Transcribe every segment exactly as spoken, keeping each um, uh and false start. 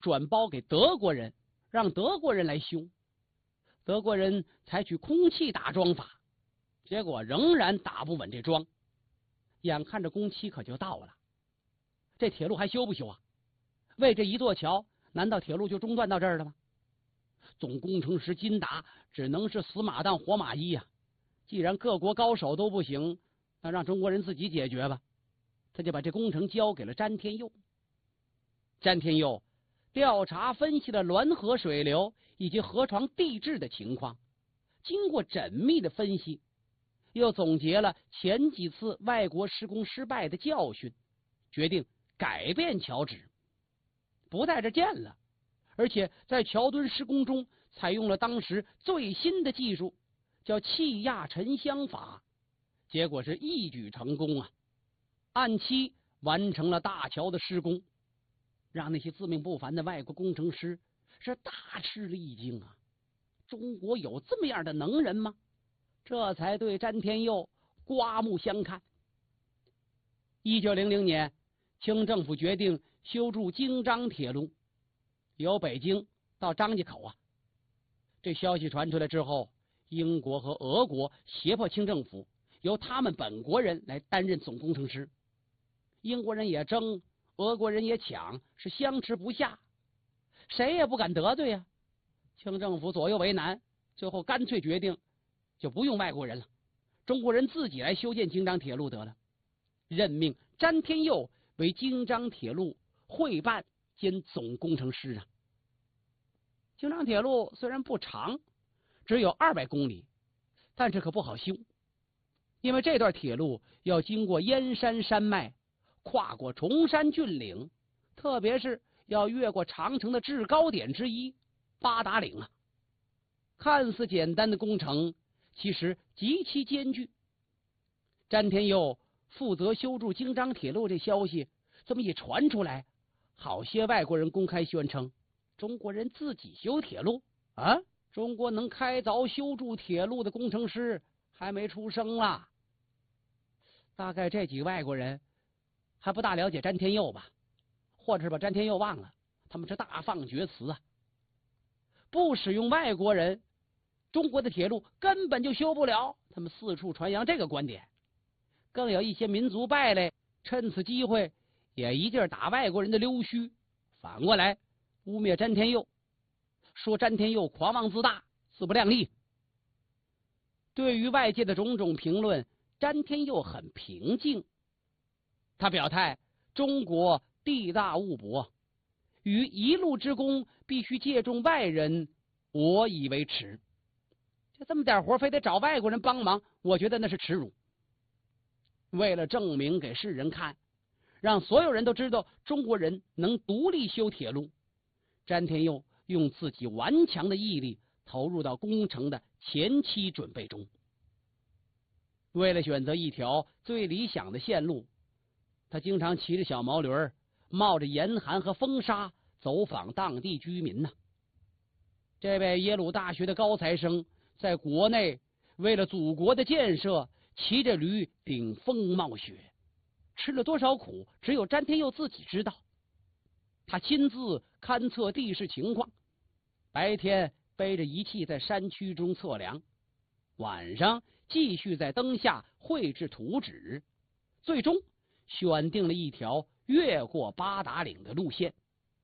转包给德国人，让德国人来修。德国人采取空气打桩法，结果仍然打不稳这桩。眼看着工期可就到了，这铁路还修不修啊？为这一座桥，难道铁路就中断到这儿了吗？总工程师金达只能是死马当活马医呀、啊。既然各国高手都不行，那让中国人自己解决吧。他就把这工程交给了詹天佑。詹天佑调查分析了滦河水流以及河床地质的情况，经过缜密的分析，又总结了前几次外国施工失败的教训，决定改变桥址，不带着建了，而且在桥墩施工中采用了当时最新的技术，叫气压沉箱法，结果是一举成功啊！按期完成了大桥的施工，让那些自命不凡的外国工程师是大吃了一惊啊！中国有这么样的能人吗？这才对詹天佑刮目相看。一九零零年，清政府决定修筑京张铁路，由北京到张家口啊。这消息传出来之后，英国和俄国胁迫清政府由他们本国人来担任总工程师。英国人也争，俄国人也抢，是相持不下，谁也不敢得罪啊。清政府左右为难，最后干脆决定就不用外国人了，中国人自己来修建京张铁路得了，任命詹天佑为京张铁路会办兼总工程师啊。京张铁路虽然不长，只有二百公里，但是可不好修，因为这段铁路要经过燕山山脉，跨过崇山峻岭，特别是要越过长城的制高点之一八达岭啊。看似简单的工程，其实极其艰巨。詹天佑负责修筑京张铁路这消息这么一传出来，好些外国人公开宣称，中国人自己修铁路啊？中国能开凿修筑铁路的工程师还没出生啦。大概这几外国人还不大了解詹天佑吧，或者是把詹天佑忘了，他们是大放厥词啊！不使用外国人，中国的铁路根本就修不了，他们四处传扬这个观点。更有一些民族败类趁此机会也一劲儿打外国人的溜须，反过来污蔑詹天佑，说詹天佑狂妄自大，自不量力。对于外界的种种评论，詹天佑很平静。他表态，中国地大物博，于一路之功必须借重外人，我以为耻。就这么点活非得找外国人帮忙，我觉得那是耻辱。为了证明给世人看，让所有人都知道中国人能独立修铁路，詹天佑用自己顽强的毅力投入到工程的前期准备中。为了选择一条最理想的线路，他经常骑着小毛驴，冒着严寒和风沙走访当地居民呢。这位耶鲁大学的高材生在国内为了祖国的建设，骑着驴顶风冒雪，吃了多少苦，只有詹天佑自己知道。他亲自勘测地势情况，白天背着仪器在山区中测量，晚上继续在灯下绘制图纸，最终选定了一条越过八达岭的路线。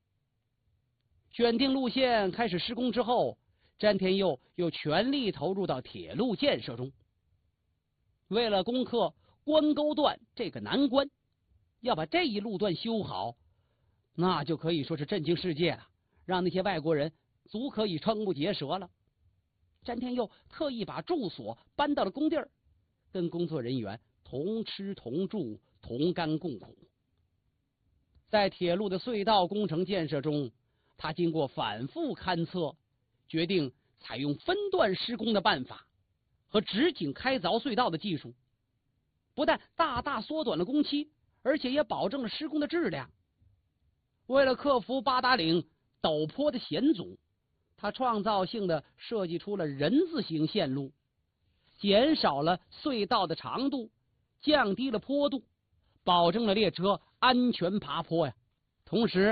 选定路线开始施工之后，詹天佑又全力投入到铁路建设中。为了攻克关沟段这个难关，要把这一路段修好，那就可以说是震惊世界了，让那些外国人足可以瞠目结舌了。詹天佑特意把住所搬到了工地儿，跟工作人员同吃同住，同甘共苦。在铁路的隧道工程建设中，他经过反复勘测，决定采用分段施工的办法和直井开凿隧道的技术，不但大大缩短了工期，而且也保证了施工的质量。为了克服八达岭陡坡的险阻，他创造性的设计出了人字形线路，减少了隧道的长度，降低了坡度，保证了列车安全爬坡呀。同时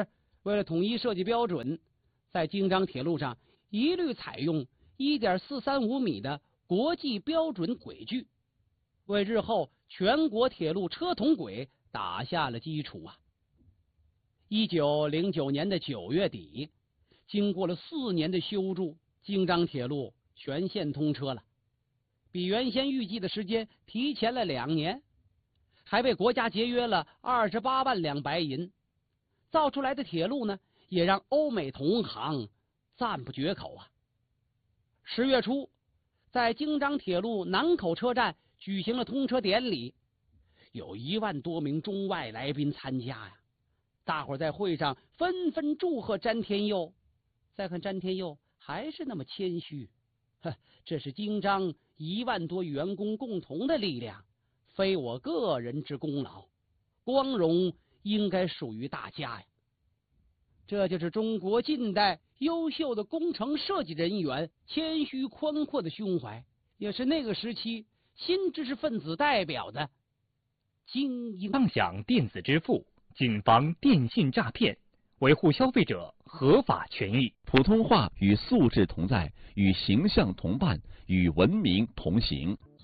为了统一设计标准，在京张铁路上一律采用 一点四三五米的国际标准轨距，为日后全国铁路车同轨打下了基础啊。一九零九年的九月底，经过了四年的修筑，京张铁路全线通车了，比原先预计的时间提前了两年，还被国家节约了二十八万两白银。造出来的铁路呢，也让欧美同行赞不绝口啊。十月初，在京张铁路南口车站举行了通车典礼，有一万多名中外来宾参加呀。大伙在会上纷纷祝贺詹天佑。再看詹天佑还是那么谦虚，呵，这是京张一万多员工共同的力量，非我个人之功劳，光荣应该属于大家呀。这就是中国近代优秀的工程设计人员谦虚宽阔的胸怀，也是那个时期新知识分子代表的精英。 畅享电子支付，谨防电信诈骗，维护消费者合法权益。 普通话与素质同在，与形象同伴，与文明同行。